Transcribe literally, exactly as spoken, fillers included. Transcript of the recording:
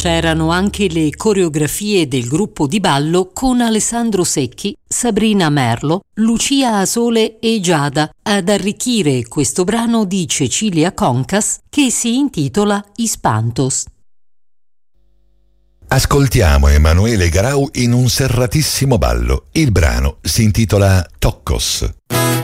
C'erano anche le coreografie del gruppo di ballo con Alessandro Secchi, Sabrina Merlo, Lucia Asole e Giada ad arricchire questo brano di Cecilia Concas che si intitola Ispantos. Ascoltiamo Emanuele Garau in un serratissimo ballo. Il brano si intitola Toccos.